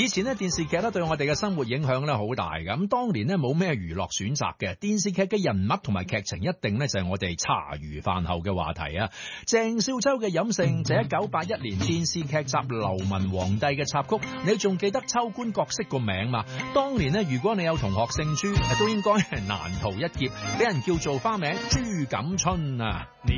以前咧電視劇咧對我哋嘅生活影響咧好大嘅，咁當年咧冇咩娛樂選擇嘅，電視劇嘅人物同埋劇情一定咧就係我哋茶餘飯後嘅話題啊。鄭少秋嘅飲勝就1981年電視劇集《流民皇帝》嘅插曲，你仲記得秋官角色個名嘛？當年咧如果你有同學姓朱，都應該係難逃一劫，俾人叫做花名朱錦春啊。